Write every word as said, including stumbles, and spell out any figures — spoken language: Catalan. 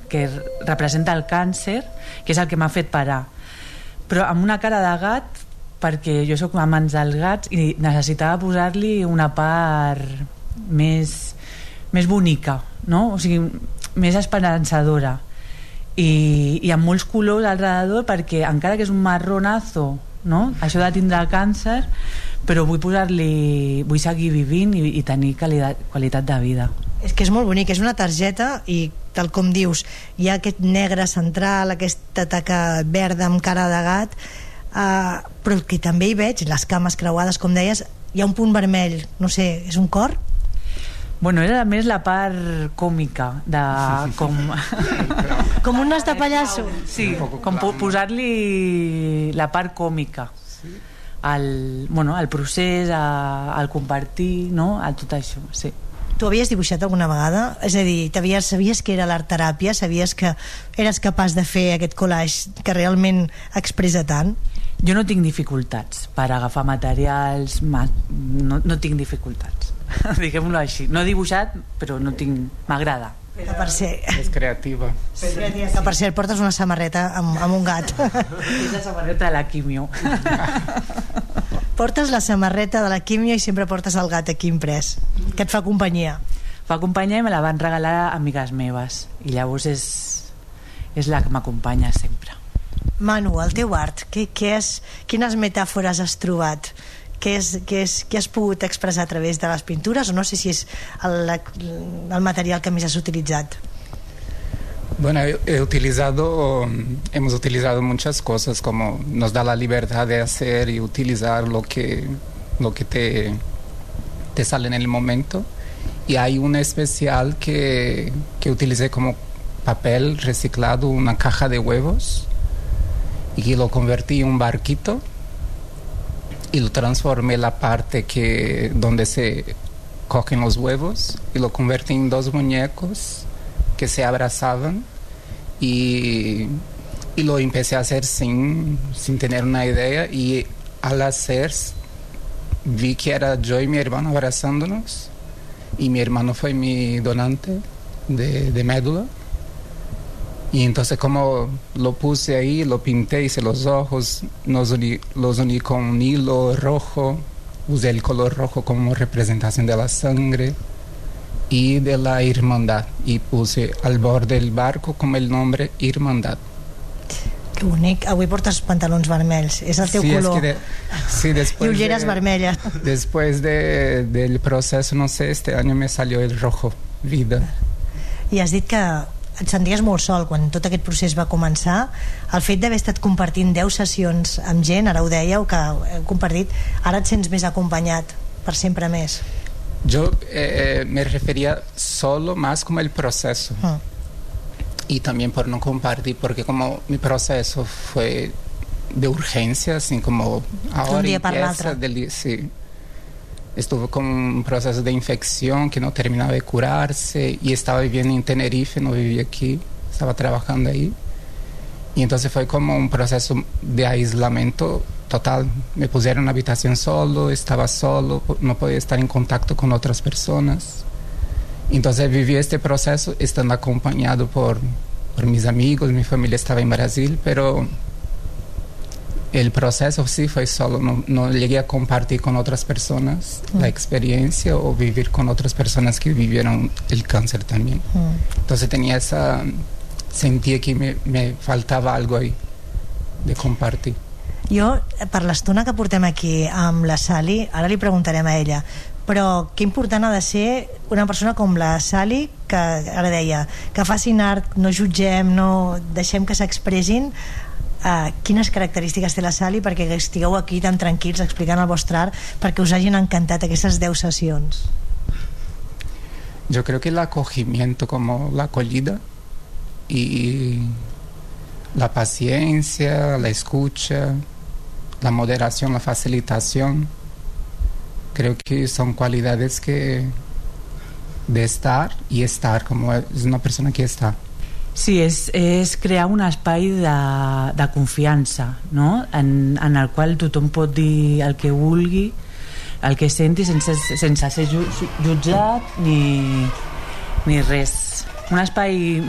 que representa el càncer, que és el que m'ha fet parar, però amb una cara de gat, perquè jo sóc amants dels gats i necessitava posar-li una part més, més bonica, no? O sigui, més esperançadora, i, i amb molts colors al redador, perquè encara que és un marronazo, no? Això de tindre càncer, però vull posar-li, vull seguir vivint i, i tenir qualitat, qualitat de vida. És que és molt bonic, és una targeta i tal com dius, hi ha aquest negre central, aquesta taca verda amb cara de gat, uh, però el que també hi veig, les cames creuades, com deies, hi ha un punt vermell, no sé, és un cor? Bueno, era més la part còmica de com... com un nas de pallasso. Sí, com posar-li la part còmica al, bueno, al procés, a, al compartir, no? A tot això, sí. Tu havies dibuixat alguna vegada? És a dir, sabies que era l'art teràpia? Sabies que eres capaç de fer aquest collage que realment expressa tant? Jo no tinc dificultats per agafar materials, no, no tinc dificultats, diguem-ho així. No he dibuixat, però no tinc... m'agrada. Que per ser... És creativa. Sí. Que per ser portes una samarreta amb, amb un gat. És la samarreta de la quimio. Portes la samarreta de la quimio i sempre portes el gat aquí imprès, que et fa companyia. Fa companyia i me la van regalar a amigues meves, i llavors és, és la que m'acompanya sempre. Manu, el teu art, què, què és, quines metàfores has trobat? Què, és, què, és, què has pogut expressar a través de les pintures, o no sé si és el, el material que més has utilitzat? Bueno, he utilizado, hemos utilizado muchas cosas, como nos da la libertad de hacer y utilizar lo que, lo que te, te sale en el momento. Y hay un especial que, que utilicé como papel reciclado, una caja de huevos, y lo convertí en un barquito y lo transformé la parte que, donde se cogen los huevos, y lo convertí en dos muñecos que se abrazaban, y, y lo empecé a hacer sin, sin tener una idea, y al hacer vi que era yo y mi hermano abrazándonos, y mi hermano fue mi donante de, de médula, y entonces como lo puse ahí, lo pinté, hice los ojos, nos uní, los uní con un hilo rojo, usé el color rojo como representación de la sangre y de la hermandad, y puse al borde del barco como el nombre Hermandad. Que bonic, avui portes pantalons vermells, és el teu sí, color. Es que de, sí, después I ulleres de, vermelles. Después de, del proceso, no sé, este año me salió el rojo, vida. I has dit que et senties molt sol quan tot aquest procés va començar. El fet d'haver estat compartint deu sessions amb gent, ara ho dèieu, que heu compartit, ara et sents més acompanyat per sempre més? Yo eh, me refería solo más como el proceso. Ah. Y también por no compartir, porque como mi proceso fue de urgencia, así como ahora un día para el empieza otro. Del, sí, estuve con un proceso de infección que no terminaba de curarse, y estaba viviendo en Tenerife, no vivía aquí, estaba trabajando ahí, y entonces fue como un proceso de aislamiento total. Me pusieron en una habitación solo, estaba solo, no podía estar en contacto con otras personas. Entonces viví este proceso estando acompañado por, por mis amigos, mi familia estaba en Brasil, pero el proceso sí fue solo, no, no llegué a compartir con otras personas mm. la experiencia o vivir con otras personas que vivieron el cáncer también. Mm. Entonces tenía esa, sentía que me, me faltaba algo ahí de compartir. Jo, per l'estona que portem aquí amb la Sally, ara li preguntarem a ella, però que important ha de ser una persona com la Sally, que ara deia, que facin art, no jutgem, no deixem que s'expressin. Uh, quines característiques té la Sally perquè estigueu aquí tan tranquils explicant el vostre art, perquè us hagin encantat aquestes deu sessions? Yo creo que el acogimiento, como la acogida y la paciencia, la escucha, la moderación, la facilitación, creo que son cualidades que de estar y estar, como es una persona que está. Sí, és, és crear un espai de, de confiança, no? en, en el qual tothom pot dir el que vulgui, el que senti, sense, sense ser jutjat ni, ni res. Un espai